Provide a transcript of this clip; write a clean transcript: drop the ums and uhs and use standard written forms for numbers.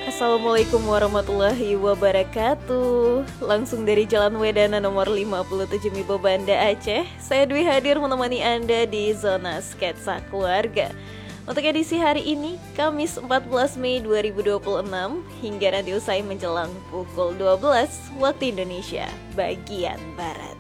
Assalamualaikum warahmatullahi wabarakatuh. Langsung dari Jalan Wedana nomor 57 Mibo Banda Aceh, saya Dwi hadir menemani Anda di Zona Sketsa Keluarga. Untuk edisi hari ini, Kamis 14 Mei 2026, hingga nanti usai menjelang pukul 12 waktu Indonesia bagian Barat.